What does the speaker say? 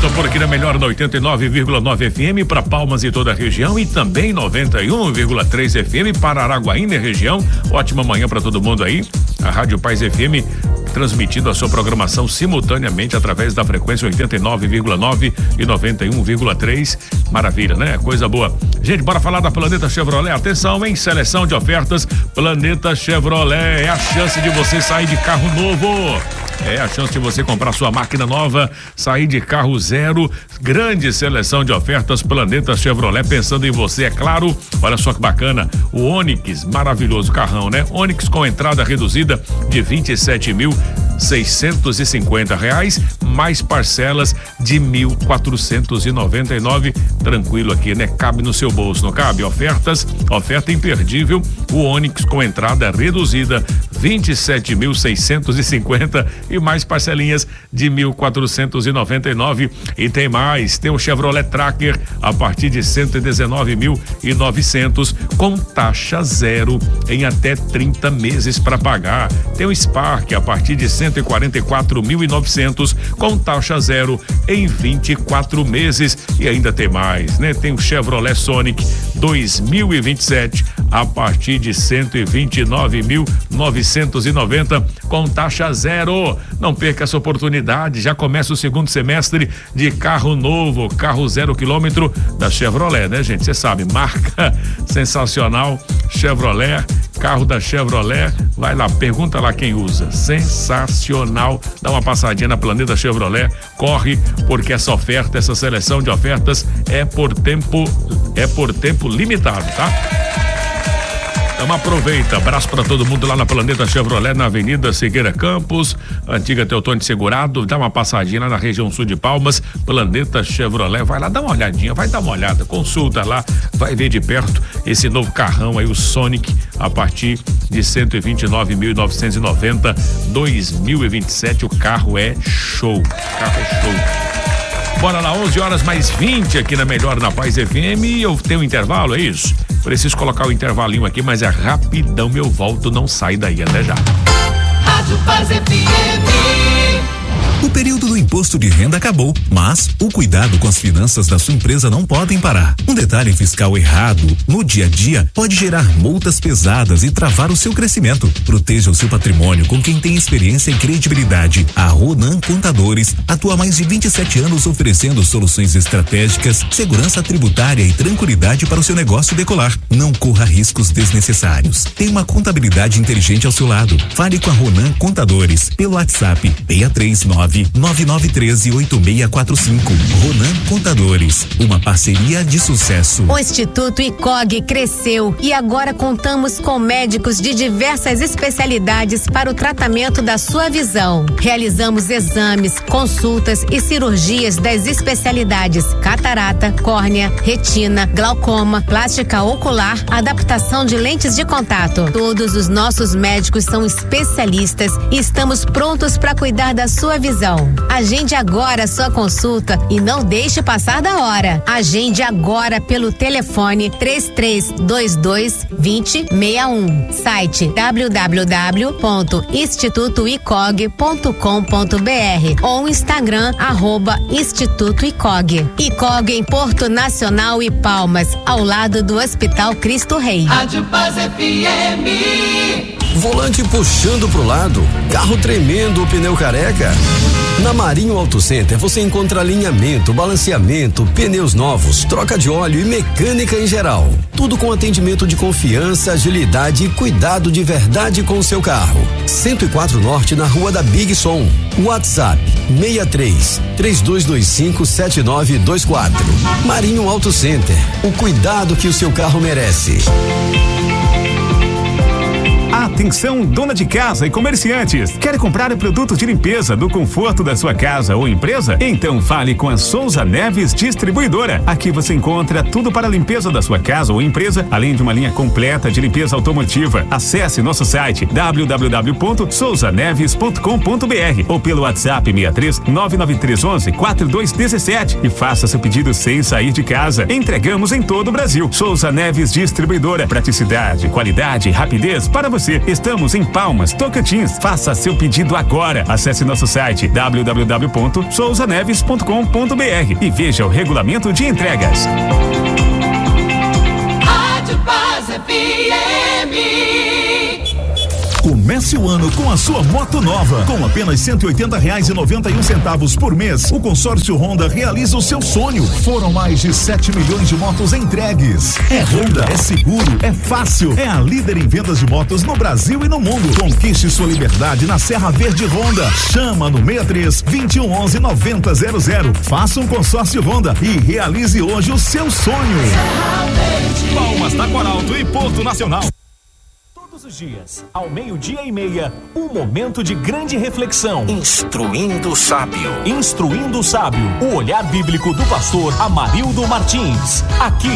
Estou por aqui na melhor na 89,9 FM para Palmas e toda a região e também 91,3 FM para Araguaína e região. Ótima manhã para todo mundo aí. A Rádio Paz FM transmitindo a sua programação simultaneamente através da frequência 89,9 e 91,3. Maravilha, né? Coisa boa. Gente, bora falar da Planeta Chevrolet. Atenção, hein? Seleção de ofertas Planeta Chevrolet. É a chance de você sair de carro novo. É a chance de você comprar sua máquina nova, sair de carro zero. Grande seleção de ofertas Planeta Chevrolet, pensando em você, é claro. Olha só que bacana, o Onix, maravilhoso carrão, né? Onix com entrada reduzida de R$27.650, mais parcelas de R$1.499. Tranquilo aqui, né? Cabe no seu bolso, não cabe? Oferta imperdível, o Onix com entrada reduzida, R$27.650 e mais parcelinhas de R$1.499. E tem mais, tem o Chevrolet Tracker a partir de R$119.900 com taxa zero em até 30 meses para pagar. Tem o Spark a partir de R$144.900 com taxa zero em 24 meses. E ainda tem mais, né? Tem o Chevrolet Sonic 2027 a partir de R$129.990 com taxa zero. Não perca essa oportunidade, já começa o segundo semestre de carro novo, carro 0 quilômetro da Chevrolet, né, gente? Você sabe, marca sensacional, Chevrolet, carro da Chevrolet. Vai lá, pergunta lá quem usa. Sensacional. Dá uma passadinha na Planeta Chevrolet, corre, porque essa oferta, essa seleção de ofertas é por tempo limitado, tá? Então aproveita, abraço para todo mundo lá na Planeta Chevrolet, na Avenida Segueira Campos, antiga Teotônio Segurado. Dá uma passadinha lá na região sul de Palmas, Planeta Chevrolet, vai lá, dá uma olhadinha, vai dar uma olhada, consulta lá, vai ver de perto esse novo carrão aí, o Sonic, a partir de R$129.990, 2027, o carro é show, Bora lá, 11h mais 20 aqui na Melhor na Paz FM. Eu tenho um intervalo, é isso? Preciso colocar o intervalinho aqui, mas é rapidão, eu volto, não sai daí, até já. Rádio Paz FM. O período do imposto de renda acabou, mas o cuidado com as finanças da sua empresa não podem parar. Um detalhe fiscal errado no dia a dia pode gerar multas pesadas e travar o seu crescimento. Proteja o seu patrimônio com quem tem experiência e credibilidade. A Ronan Contadores atua há mais de 27 anos oferecendo soluções estratégicas, segurança tributária e tranquilidade para o seu negócio decolar. Não corra riscos desnecessários. Tem uma contabilidade inteligente ao seu lado. Fale com a Ronan Contadores pelo WhatsApp 639-9913-8645. Ronan Contadores, uma parceria de sucesso. O Instituto ICOG cresceu e agora contamos com médicos de diversas especialidades para o tratamento da sua visão. Realizamos exames, consultas e cirurgias das especialidades catarata, córnea, retina, glaucoma, plástica ocular, adaptação de lentes de contato. Todos os nossos médicos são especialistas e estamos prontos para cuidar da sua visão. Agende agora a sua consulta e não deixe passar da hora. Agende agora pelo telefone 3322-2061. Site www.institutoicog.com.br ou Instagram @Instituto ICOG. ICOG em Porto Nacional e Palmas, ao lado do Hospital Cristo Rei. Rádio Paz FM. Volante puxando pro lado, carro tremendo, o pneu careca. Na Marinho Auto Center você encontra alinhamento, balanceamento, pneus novos, troca de óleo e mecânica em geral. Tudo com atendimento de confiança, agilidade e cuidado de verdade com o seu carro. 104 Norte, na Rua da Big Som. WhatsApp 63-3225-7924. Marinho Auto Center, o cuidado que o seu carro merece. Atenção, dona de casa e comerciantes. Quer comprar produtos de limpeza do conforto da sua casa ou empresa? Então fale com a Souza Neves Distribuidora. Aqui você encontra tudo para a limpeza da sua casa ou empresa, além de uma linha completa de limpeza automotiva. Acesse nosso site www.souzaneves.com.br ou pelo WhatsApp 63 99311 4217 e faça seu pedido sem sair de casa. Entregamos em todo o Brasil. Souza Neves Distribuidora. Praticidade, qualidade e rapidez para você você. Estamos em Palmas, Tocantins. Faça seu pedido agora. Acesse nosso site www.souzaneves.com.br e veja o regulamento de entregas. Rádio Paz FM. Comece o ano com a sua moto nova. Com apenas R$180,91 por mês, o consórcio Honda realiza o seu sonho. Foram mais de 7 milhões de motos entregues. É Honda, é seguro, é fácil. É a líder em vendas de motos no Brasil e no mundo. Conquiste sua liberdade na Serra Verde Honda. Chama no 63-2111-9000. Faça um consórcio Honda e realize hoje o seu sonho. Palmas, Taquaralto e Porto Nacional. Todos os dias, ao 12:30, um momento de grande reflexão. Instruindo o Sábio. Instruindo o Sábio, o olhar bíblico do pastor Amarildo Martins. Aqui